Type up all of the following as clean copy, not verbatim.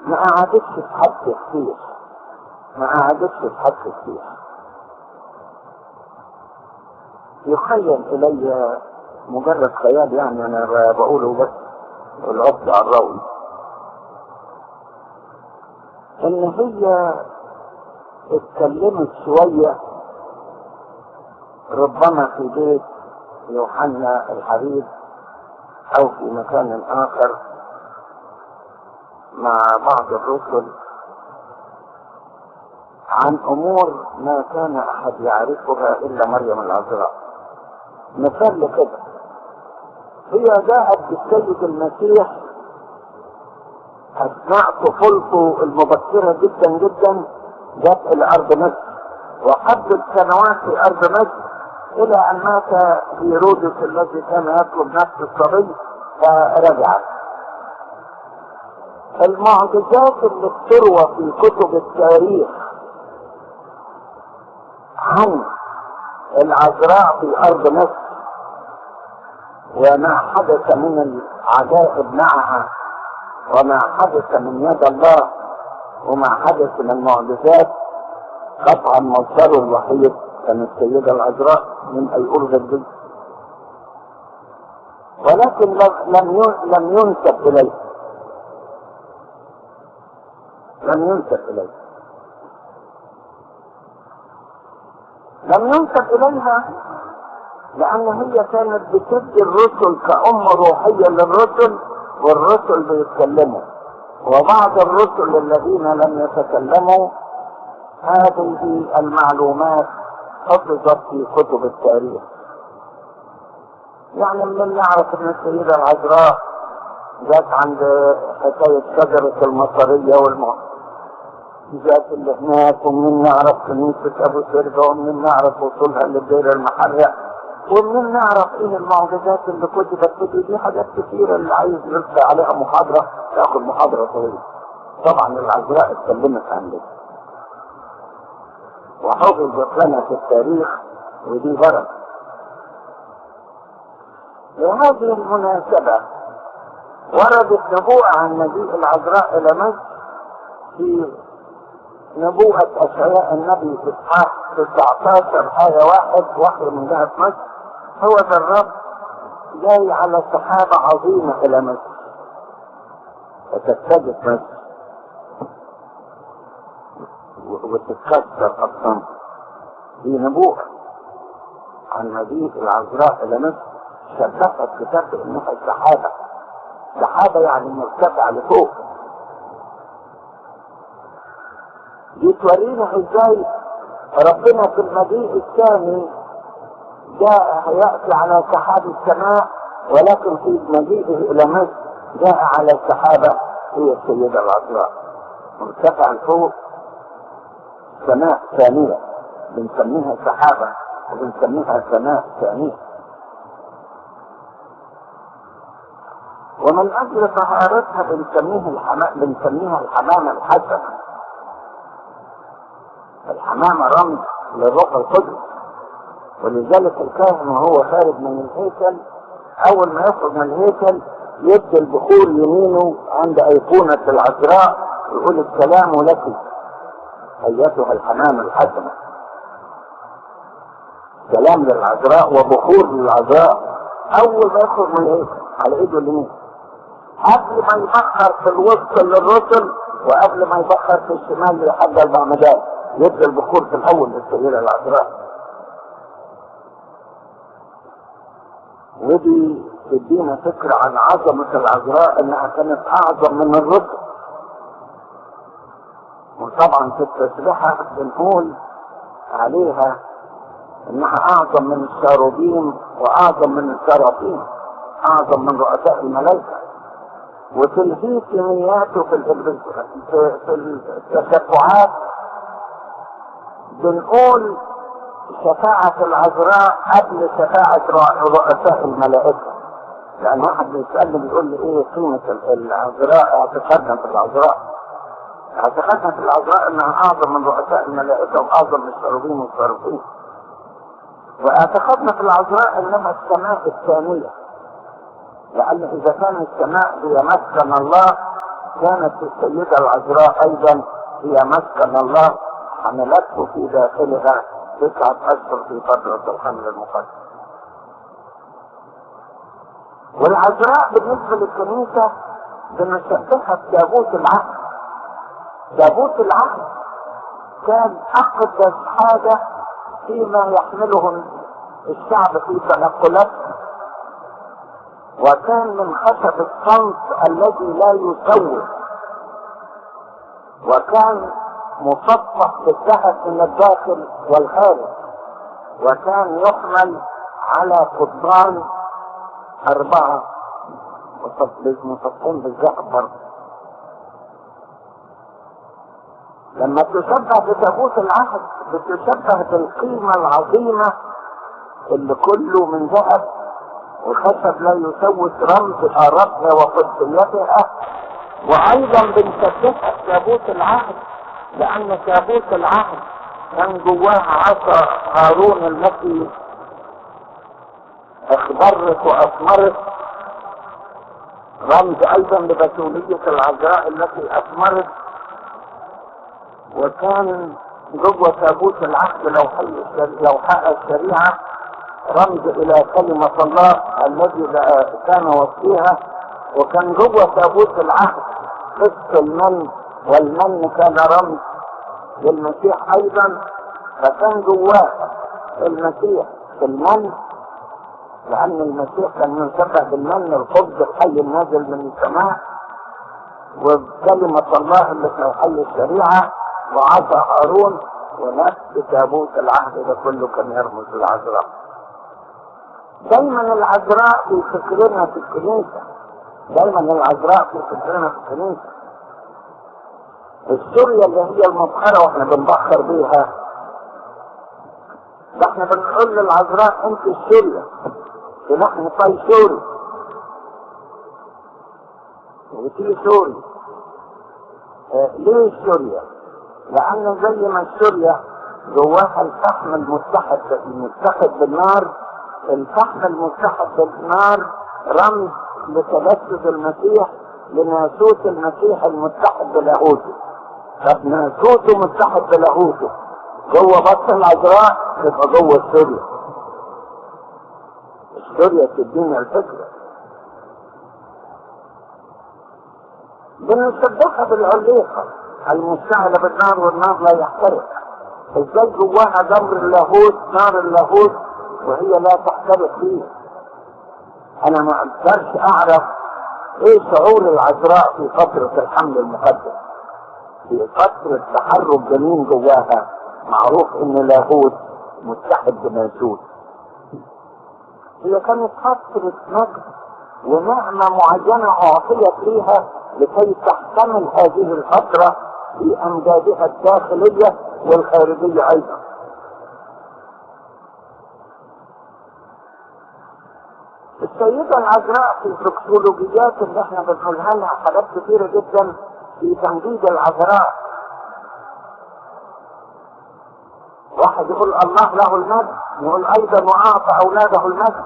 ما قعدتش تحكي كتير، ما قعدتش تحكي كتير. يخيل الي مجرد خيال، يعني انا بقوله بس العبد على الروي، ان هي اتكلمت شوية ربما في بيت يوحنا الحبيب او في مكان اخر مع بعض الرسل عن امور ما كان احد يعرفها الا مريم العذراء. مثال لكده، هي جاءت بالسيد المسيح اثناء طفولته المبكرة جدا جدا، جاءت الى ارض مصر وقضت سنوات في ارض مصر الى ان مات هيرودس الذي كان يطلب نفس الصبي فرجعت. المعجزات اللي بتروى في كتب التاريخ عن العذراء في ارض مصر وما حدث من العجائب معها وما حدث من يد الله وما حدث من المعجزات، قطعا مصدره الوحيد كان السيدة العذراء من اي ارض الجن، ولكن لم ينسب اليه، لم ينسب إليها لأن هي كانت بتدي الرسل كأم روحية للرسل، والرسل بيتكلموا، وبعض الرسل الذين لم يتكلموا هذه المعلومات حفظت في كتب التاريخ. يعني من نعرف ان السيدة العذراء جات عند حكاية شجرة المطرية والمعجزات اللي هناك، ومن نعرف كنيسة ابو سرجة، ومن نعرف وصولها للدير المحرق، ومن نعرف ايه المعجزات اللي كتبت في دي. حاجات كتيرة اللي عايز يرفع عليها محاضرة تاخد محاضرة طويلة. طبعا العذراء اتكلمت عن ده وحفظت لنا في التاريخ، ودي بركة. لهذه المناسبة وردت نبوءة عن مجيء العذراء إلى مصر في نبوءة أشعياء النبي في إصحاح 19 آية 1، وحي من جهة مصر. هو ذا الرب جاي على سحابة عظيمة إلى مصر وتتجه مصر وتتكسر أصلا. دي نبوءة عن مجيء العذراء إلى مصر، شبهت كتاب إنها السحابة. سحابة يعني مرتفعة لفوق. دي تورينا ازاي ربنا في المجيء الثاني جاء يأتي على سحاب السماء، ولكن في مجيئه إلى مصر جاء على سحابة هي السيدة العذراء مرتفعة لفوق، سماء ثانية بنسميها سحابة وبنسميها سماء ثانية. ومن أجل طهارتها بنسميها الحمامة الحسنة. الحمامة رمز للروح القدس، ولذلك الكاهن وهو خارج من الهيكل أول ما يخرج من الهيكل يدي البخور يمينه عند أيقونة العذراء يقول السلام لك أيتها الحمامة الحسنة. سلام للعذراء وبخور للعذراء أول ما يخرج من الهيكل على إيده اليمين، قبل ما يبخر في الوسط للرسل وقبل ما يبخر في الشمال لحد المعمدان يبدأ البخور في الأول للسيدة العذراء. ودي تدينا فكرة عن عظمة العذراء انها كانت اعظم من الرسل. وطبعا في التسبيحة بنقول عليها انها اعظم من الشاروبيم واعظم من السرافيم، اعظم من رؤساء الملائكة. وفي الهيكميات وفي التشفعات بنقول شفاعة العذراء قبل شفاعة رؤساء الملائكة. يعني واحد بيسألني بيقول لي ايه قيمة العذراء؟ اعتقادنا في العذراء، اعتقادنا في العذراء انها اعظم من رؤساء الملائكة واعظم من الشاروبيم والصرافين. واعتقادنا في العذراء انما السماء الثانية، لان اذا كان السماء هي مسكن الله كانت السيدة العذراء أيضا هي مسكن الله، حملته في داخلها 9 أشهر في فترة الحمل المقدس. والعذراء بالنسبة للكنيسة بنشبهها بتابوت العهد. تابوت العهد كان أقدس حاجة فيما يحمله الشعب في تنقلاته، وكان من خشب الصمت الذي لا يسوس، وكان مصفح بالذهب من الداخل والخارج، وكان يحمل على قضبان 4 مصفين بالذهب برضه. لما تشبه بتابوت العهد بتشبه بالقيمة العظيمة اللي كله من ذهب وخشب لا يسوس، رمز آرتها وقدسيتها. وأيضا بنشبهها بتابوت العهد لأن تابوت العهد كان جواها عصا هارون التي اخضرت وأثمرت، رمز أيضا لبتولية العذراء التي أثمرت. وكان جوه تابوت العهد لوحاء الشريعة رمز إلى كلمة الله الذي كان وصيها. وكان جوه تابوت العهد قسط المن، والمن كان رمز للمسيح أيضا، فكان جواه المسيح في المن، لأن المسيح كان يشبه بالمن الخبز الحي النازل من السماء، وكلمة الله اللي في لوحي الشريعة، وعصا هارون، ونفس تابوت العهد ده كله كان يرمز للعذراء. دايما العذراء في فكرنا في الكنيسة، دايما العذراء في فكرنا في الكنيسة. السورية اللي هي المبخرة واحنا بنبخر بيها، ده احنا بنقول للعذراء انت السورية، ونحن طي سوري وتي سوري. ليه سوريا؟ لأن زي ما سوريا جواها الفحم المتحد بالنار، الفحم المتحد بالنار رمز لتجسد المسيح، لناسوت المسيح المتحد بلاهوته. طب ناسوته متحد بلاهوته جوه بطن العذراء يبقى جوه سوريا. سوريا تدينا الفكرة. بنشبهها بالعليقة المشتعلة بالنار، والنار لا يحترق. ازاي جواها جمر اللاهوت، نار اللاهوت، وهي لا تحترق فيه. انا ما اقدرش اعرف ايه شعور العذراء في فترة الحمل المقدس، في فترة تحرك جنين جواها. معروف ان لاهوت متحد بناسوت. هي كانت فترة مجد ونعمة معينة اعطيت ليها لكي تحتمل هذه الفترة في امجادها الداخلية والخارجية ايضا. السيدة العذراء في الفكسولوجيات اللي احنا بنقولها لها حاجات كثيرة جدا في تمجيد العذراء. واحد يقول الله له المجد، يقول ايضا واعطى اولاده المجد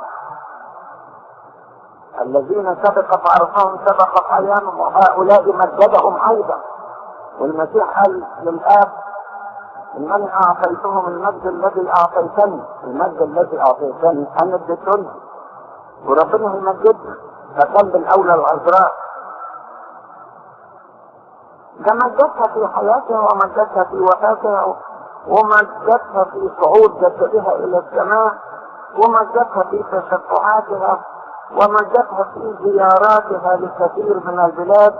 الذين سبق فعرفهم سبق ايامهم وهؤلاء مجدهم ايضا. والمسيح قال للاب انني اعطيتهم المجد الذي اعطيتني، المجد الذي اعطيتني انا اديته، وربنا يمجدنا. فكان بالاولى العذراء ده مجدها في حياتها ومجدها في وفاتها ومجدها في صعود جسدها الى السماء ومجدها في تشفعاتها ومجدها في زياراتها لكثير من البلاد،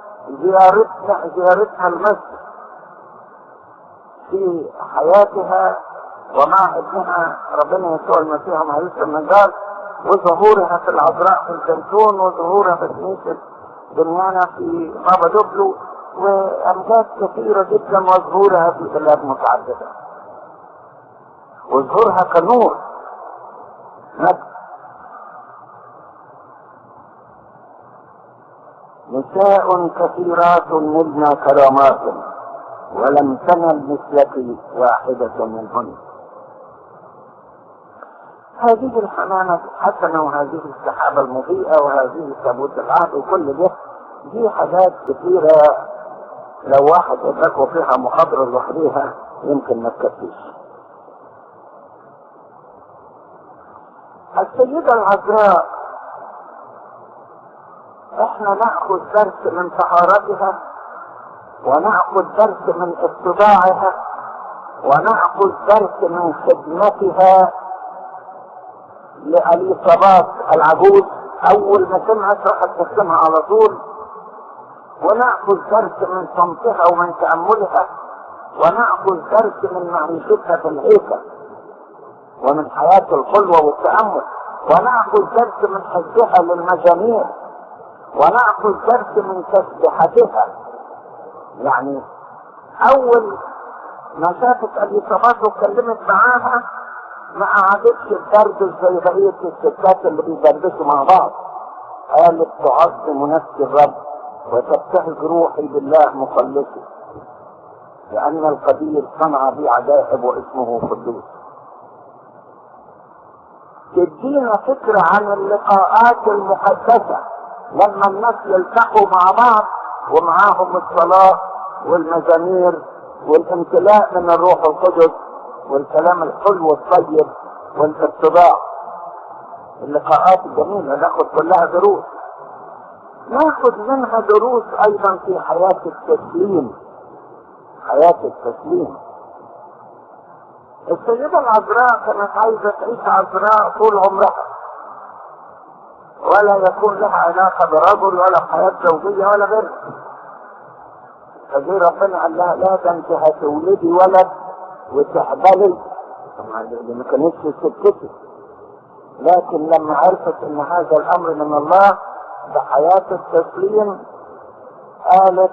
زيارتها المسجد في حياتها ومع ابنها ربنا يسوع المسيح مع عيسى النجار، وظهورها في العذراء في الزيتون، وظهورها في كنيسة دميانة في بابا دوبلو، وأمجاد كثيرة جدا، وظهورها في بلاد متعددة، وظهورها كنور مجد. نساء كثيرات نلنا كرامات ولم تنل مثلك واحدة منهن. هذه الحمامة الحسنة وهذه السحابة المضيئة وهذه تابوت العهد وكل ده دي حاجات كثيرة لو واحد اتاكوا فيها محاضرة لوحديها يمكن ما تكفيش. السيدة العذراء احنا نأخذ درس من طهارتها، ونأخذ درس من اتباعها، ونأخذ درس من خدمتها لإليصابات العجوز. أول ما سمعت راحت تسمع على طول. ونأخذ درس من صمتها ومن تأملها، ونأخذ درس من معيشتها في الهيكل ومن حياة الخلوة والتأمل، ونأخذ درس من حجها للمجاميع، ونأخذ درس من تسبيحتها. يعني أول ما شافت إليصابات وكلمت معاها ما قعدتش تدردش زي بقية الستات اللي بيدردشوا مع بعض. قالت تعظم نفسي الرب وتبتهج روحي بالله مخلصي، لأن القدير صنع بي عجائب واسمه قدوس. تدينا فكرة عن اللقاءات المقدسة لما الناس يلتقوا مع بعض ومعاهم الصلاة والمزامير والامتلاء من الروح القدس والكلام الحلو والطيب والاتباع. اللقاءات الجميلة ناخد كلها دروس. ناخد منها دروس ايضا في حياة التسليم. حياة التسليم. السيدة العذراء كانت عايزة تعيش عذراء طول عمرها، ولا يكون لها علاقة برجل ولا حياة زوجية ولا غيرها. فجي ربنا قال لها لا ده انت هتولدي ولد وتحبلي، اللي ما كانتش سكتي. لكن لما عرفت ان هذا الامر من الله بحياة التسليم قالت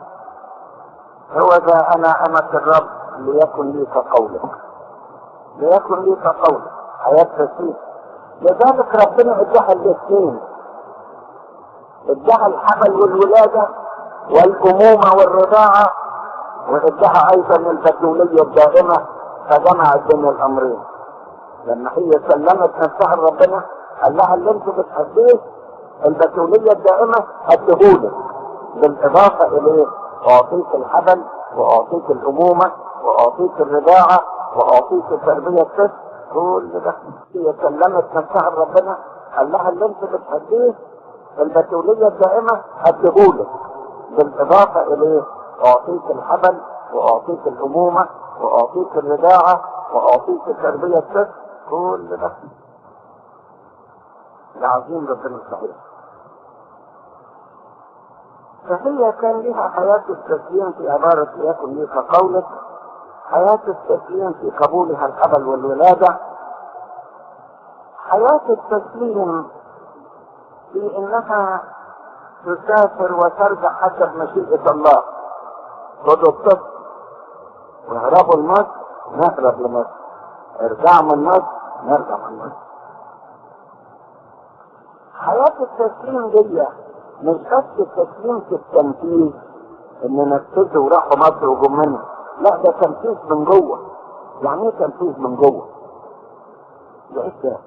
هو ذا انا امة الرب ليكن لي كقولك، ليكن لي كقولك. حياة تسليم. لذلك ربنا اداها الاثنين، اداها الحمل والولادة والامومة والرضاعة، واداها ايضا البتولية الدائمة، فجمعت بين الامرين. لما هي سلمت نفسها لربنا قال لها اللي انت بتحبيه البتولية الدائمة هديهولك، بالاضافة اليه اعطيك الحمل واعطيك الامومة واعطيك الرضاعة واعطيك تربية الطفل. كل ده هي سلمت نفسها لربنا قال لها اللي انت بتحبيه البتولية الدائمة هديهولك، بالاضافة اليه اعطيك الحمل واعطيك الامومة واعطيك الرضاعة واعطيك تربية الطفل. كل ده العظيم ربنا صحيح. فهي كان لها حياة التسليم في عبارة ليكن لي كقولك، حياة التسليم في قبولها الحمل والولادة، حياة التسليم في انها تسافر وترجع حسب مشيئة الله. خدوا الطفل واهربوا لمصر نهرب لمصر، ارجعوا من مصر نرجع من مصر. حياة التسليم دي مش بس التسليم في التنفيذ ان نفذوا وراحوا مصر وجم منها، لا ده تنفيذ من جوه. يعني ايه تنفيذ من جوه؟ ده ايه؟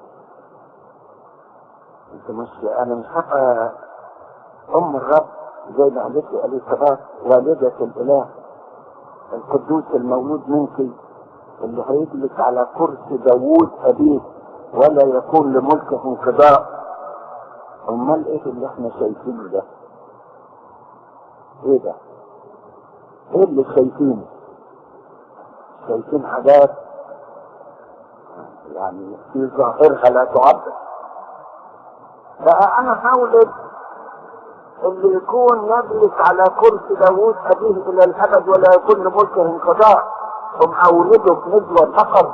انت مش انا مش هبقى ام الرب زي ما قالت لي اليصابات والدة الاله القدوس المولود منك اللي هيجلس على كرسي داوود ابيه ولا يكون لملكه انقضاء. امال ايه اللي احنا شايفينه ده؟ ايه ده؟ ايه اللي شايفينه؟ شايفين حاجات يعني في ظاهرها لا تعبر. بقى انا حاولت اللي يكون يجلس على كرسي داوود ابيه الى الابد ولا يكون لملكه انقضاء، ثم اولده في نزوة الفقر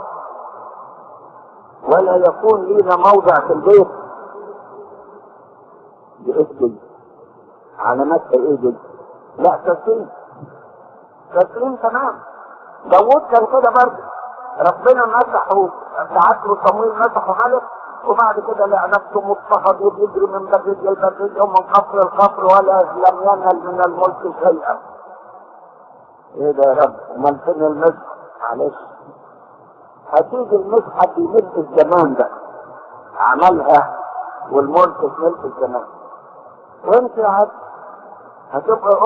ولا يكون لينا موضع في البيت. دي ايه دي؟ علاماتها ايه دي؟ لا تسليم. تسليم تمام. داوود كان كده برضه، ربنا مسحه بعت له صمويل مسحه ملك، وبعد كده لقى نفسه مضطهد وبيجري من برية لبرية ومن قصر لقصر ولا لم ينل من الملك شيئا. ايه ده يا رب؟ امال فين المسح؟ معلش هتيجي المسحه في ملك الزمان ده، عملها والملك في ملك الزمان. وانت هتبقى